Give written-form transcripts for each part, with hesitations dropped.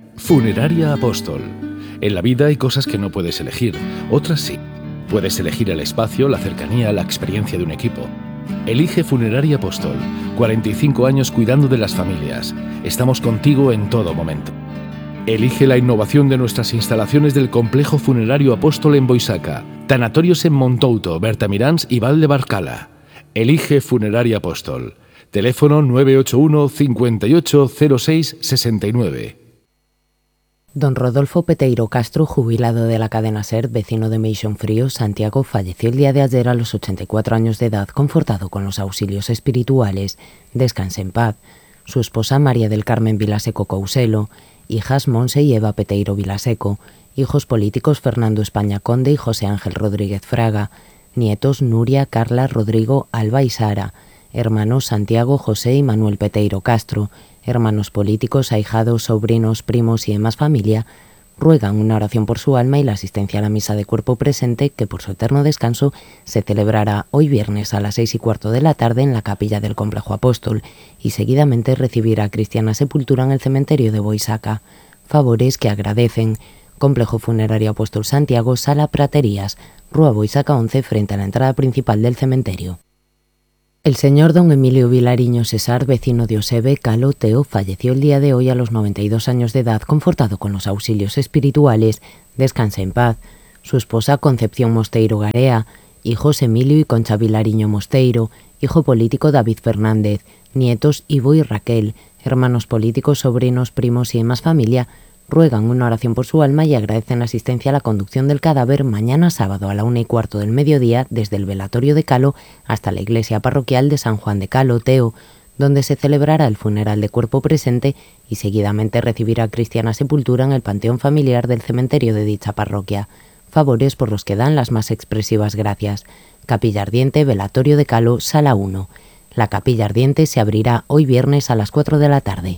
Funeraria Apóstol. En la vida hay cosas que no puedes elegir, otras sí. Puedes elegir el espacio, la cercanía, la experiencia de un equipo. Elige Funeraria Apóstol. 45 años cuidando de las familias. Estamos contigo en todo momento. Elige la innovación de nuestras instalaciones del Complejo Funerario Apóstol en Boisaca, tanatorios en Montouto, Bertamiráns y Val de Barcala. Elige Funeraria Apóstol. Teléfono 981 58 06 69. Don Rodolfo Peteiro Castro, jubilado de la cadena SER, vecino de Meixón Frío, Santiago, falleció el día de ayer a los 84 años de edad, confortado con los auxilios espirituales. Descanse en paz. Su esposa María del Carmen Vilaseco Couselo, hijas Monse y Eva Peteiro Vilaseco, hijos políticos Fernando España Conde y José Ángel Rodríguez Fraga, nietos Nuria, Carla, Rodrigo, Alba y Sara, hermanos Santiago, José y Manuel Peteiro Castro, hermanos políticos, ahijados, sobrinos, primos y demás familia, ruegan una oración por su alma y la asistencia a la misa de cuerpo presente, que por su eterno descanso se celebrará hoy viernes a las 6:15 de la tarde en la capilla del Complejo Apóstol, y seguidamente recibirá cristiana sepultura en el cementerio de Boisaca. Favores que agradecen. Complejo Funerario Apóstol Santiago, Sala Praterías, Rúa Boisaca 11, frente a la entrada principal del cementerio. El señor don Emilio Vilariño Cesar, vecino de Osebe, Calo, Teo, falleció el día de hoy a los 92 años de edad, confortado con los auxilios espirituales. Descansa en paz. Su esposa Concepción Mosteiro Garea, hijos Emilio y Concha Vilariño Mosteiro, hijo político David Fernández, nietos Ivo y Raquel, hermanos políticos, sobrinos, primos y demás familia, ruegan una oración por su alma y agradecen la asistencia a la conducción del cadáver mañana sábado a la 1:15 del mediodía desde el velatorio de Calo hasta la iglesia parroquial de San Juan de Calo, Teo, donde se celebrará el funeral de cuerpo presente y seguidamente recibirá cristiana sepultura en el panteón familiar del cementerio de dicha parroquia. Favores por los que dan las más expresivas gracias. Capilla Ardiente, velatorio de Calo, sala 1. La capilla ardiente se abrirá hoy viernes a las 4 de la tarde.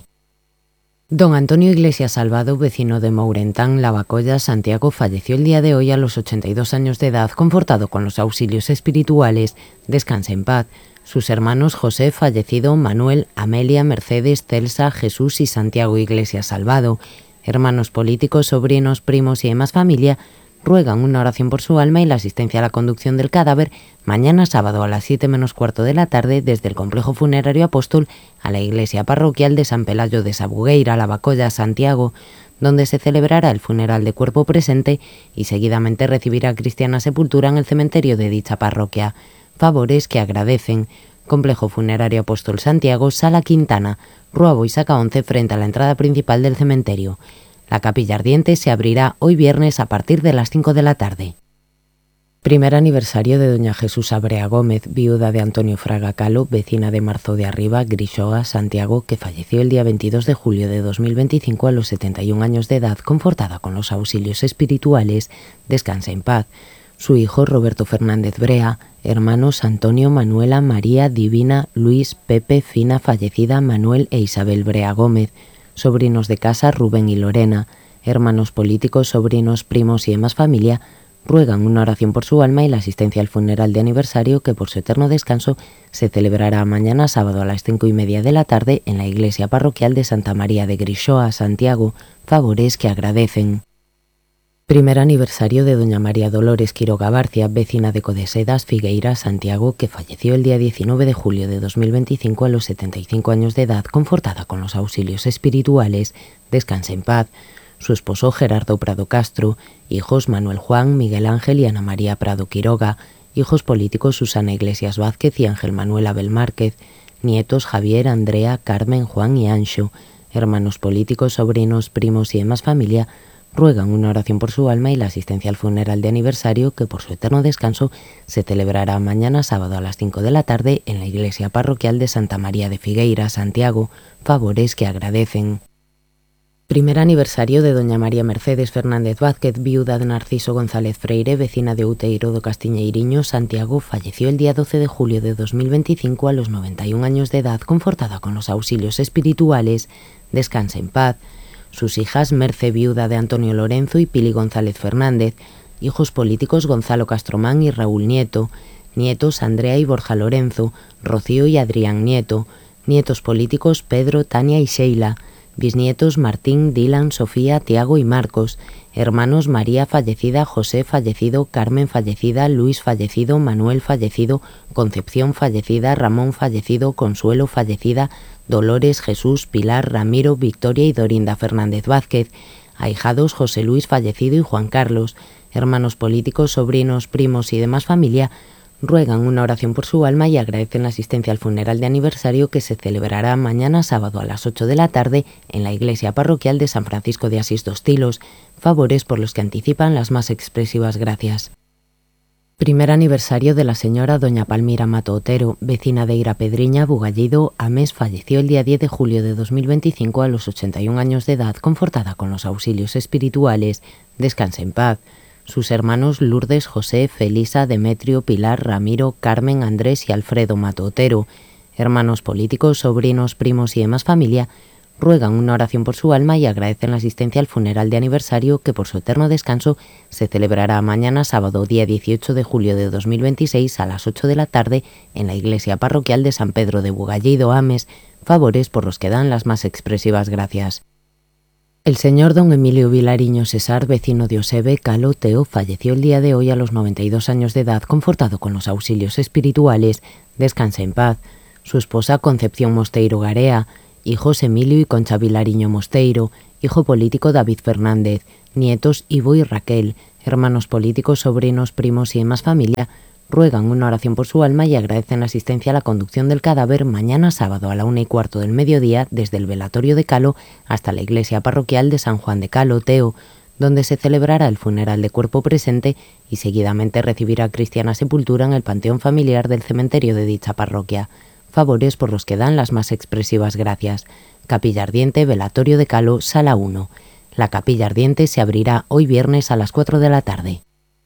Don Antonio Iglesias Salvado, vecino de Mourentán, Lavacolla, Santiago, falleció el día de hoy a los 82 años de edad, confortado con los auxilios espirituales. Descanse en paz. Sus hermanos José, fallecido, Manuel, Amelia, Mercedes, Celsa, Jesús y Santiago Iglesias Salvado, hermanos políticos, sobrinos, primos y demás familia, ruegan una oración por su alma y la asistencia a la conducción del cadáver mañana sábado a las 7:15 de la tarde desde el Complejo Funerario Apóstol a la iglesia parroquial de San Pelayo de Sabugueira, Lavacolla, Santiago, donde se celebrará el funeral de cuerpo presente y seguidamente recibirá cristiana sepultura en el cementerio de dicha parroquia. Favores que agradecen. Complejo Funerario Apóstol Santiago, Sala Quintana, Rúa Boisaca 11, frente a la entrada principal del cementerio. La capilla ardiente se abrirá hoy viernes a partir de las 5 de la tarde. Primer aniversario de doña Jesús Abrea Gómez, viuda de Antonio Fraga Calo, vecina de Marzo de Arriba, Grixoa, Santiago, que falleció el día 22 de julio de 2025 a los 71 años de edad, confortada con los auxilios espirituales. Descansa en paz. Su hijo Roberto Fernández Brea, hermanos Antonio, Manuela, María, Divina, Luis, Pepe, Fina, fallecida, Manuel e Isabel Brea Gómez, sobrinos de casa Rubén y Lorena, hermanos políticos, sobrinos, primos y demás familia, ruegan una oración por su alma y la asistencia al funeral de aniversario que por su eterno descanso se celebrará mañana sábado a las 5:30 de la tarde en la iglesia parroquial de Santa María de Grixoa, Santiago. Favores que agradecen. Primer aniversario de doña María Dolores Quiroga Barcia, vecina de Codesedas, Figueira, Santiago, que falleció el día 19 de julio de 2025 a los 75 años de edad, confortada con los auxilios espirituales. Descansa en paz. Su esposo Gerardo Prado Castro, hijos Manuel Juan, Miguel Ángel y Ana María Prado Quiroga, hijos políticos Susana Iglesias Vázquez y Ángel Manuel Abel Márquez, nietos Javier, Andrea, Carmen, Juan y Anxo, hermanos políticos, sobrinos, primos y demás familia, ruegan una oración por su alma y la asistencia al funeral de aniversario que por su eterno descanso se celebrará mañana sábado a las 5 de la tarde en la iglesia parroquial de Santa María de Figueira, Santiago. Favores que agradecen. Primer aniversario de doña María Mercedes Fernández Vázquez, viuda de Narciso González Freire, vecina de Outeiro do Castiñeiriño, Santiago, falleció el día 12 de julio de 2025 a los 91 años de edad, confortada con los auxilios espirituales. Descansa en paz. Sus hijas Merce, viuda de Antonio Lorenzo, y Pili González Fernández, hijos políticos Gonzalo Castromán y Raúl Nieto, nietos Andrea y Borja Lorenzo, Rocío y Adrián Nieto, nietos políticos Pedro, Tania y Sheila, bisnietos Martín, Dylan, Sofía, Tiago y Marcos, hermanos María fallecida, José fallecido, Carmen fallecida, Luis fallecido, Manuel fallecido, Concepción fallecida, Ramón fallecido, Consuelo fallecida, Dolores, Jesús, Pilar, Ramiro, Victoria y Dorinda Fernández Vázquez, ahijados José Luis fallecido y Juan Carlos, hermanos políticos, sobrinos, primos y demás familia, ruegan una oración por su alma y agradecen la asistencia al funeral de aniversario que se celebrará mañana sábado a las 8 de la tarde en la iglesia parroquial de San Francisco de Asís Dos Tilos, favores por los que anticipan las más expresivas gracias. Primer aniversario de la señora doña Palmira Mato Otero, vecina de Irapedriña, Bugallido, Ames, falleció el día 10 de julio de 2025 a los 81 años de edad, confortada con los auxilios espirituales. Descanse en paz. Sus hermanos Lourdes, José, Felisa, Demetrio, Pilar, Ramiro, Carmen, Andrés y Alfredo Mato Otero, hermanos políticos, sobrinos, primos y demás familia, ruegan una oración por su alma y agradecen la asistencia al funeral de aniversario que por su eterno descanso se celebrará mañana sábado día 18 de julio de 2026 a las 8 de la tarde en la iglesia parroquial de San Pedro de Bugallido, Ames, favores por los que dan las más expresivas gracias. El señor don Emilio Vilariño Cesar, vecino de Osebe, Calo, Teo, falleció el día de hoy a los 92 años de edad, confortado con los auxilios espirituales. Descanse en paz. Su esposa Concepción Mosteiro Garea, hijos Emilio y Concha Vilariño Mosteiro, hijo político David Fernández, nietos Ivo y Raquel, hermanos políticos, sobrinos, primos y demás familia, ruegan una oración por su alma y agradecen la asistencia a la conducción del cadáver mañana sábado a la 1:15 del mediodía desde el velatorio de Calo hasta la iglesia parroquial de San Juan de Calo, Teo, donde se celebrará el funeral de cuerpo presente y seguidamente recibirá cristiana sepultura en el panteón familiar del cementerio de dicha parroquia. Favores por los que dan las más expresivas gracias. Capilla Ardiente, velatorio de Calo, sala 1. La capilla ardiente se abrirá hoy viernes a las 4 de la tarde.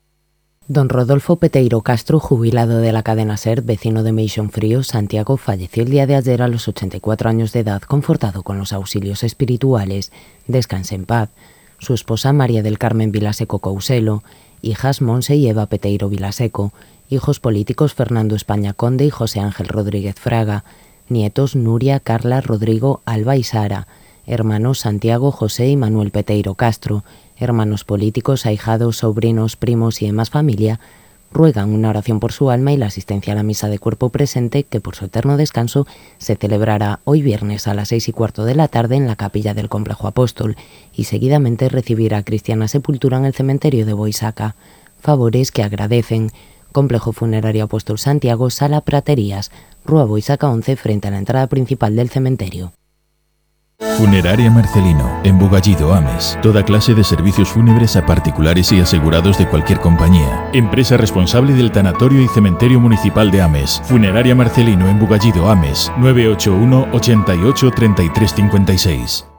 Don Rodolfo Peteiro Castro, jubilado de la cadena SER, vecino de Meixón Frío, Santiago, falleció el día de ayer a los 84 años de edad, confortado con los auxilios espirituales. Descanse en paz. Su esposa María del Carmen Vilaseco Couselo, hijas Monse y Eva Peteiro Vilaseco, hijos políticos Fernando España Conde y José Ángel Rodríguez Fraga, nietos Nuria, Carla, Rodrigo, Alba y Sara, hermanos Santiago, José y Manuel Peteiro Castro, hermanos políticos, ahijados, sobrinos, primos y demás familia, ruegan una oración por su alma y la asistencia a la misa de cuerpo presente que por su eterno descanso se celebrará hoy viernes a las 6:15 de la tarde en la capilla del Complejo Apóstol y seguidamente recibirá cristiana sepultura en el cementerio de Boisaca. Favores que agradecen. Complejo Funerario Apóstol Santiago, Sala Praterías, Rua Boisaca 11 frente a la entrada principal del cementerio. Funeraria Marcelino, en Bugallido, Ames. Toda clase de servicios fúnebres a particulares y asegurados de cualquier compañía. Empresa responsable del Tanatorio y Cementerio Municipal de Ames. Funeraria Marcelino, en Bugallido, Ames. 981 88 33 56.